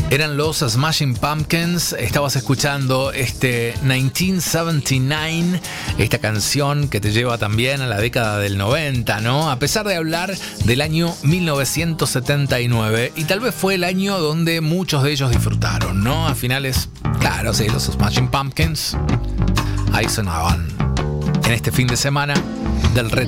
Eran los Smashing Pumpkins. Estabas escuchando 1979, esta canción que te lleva también a la década del 90, ¿no? A pesar de hablar del año 1979, y tal vez fue el año donde muchos de ellos disfrutaron, ¿no? A finales, claro, sí, los Smashing Pumpkins ahí sonaban en este fin de semana del retro.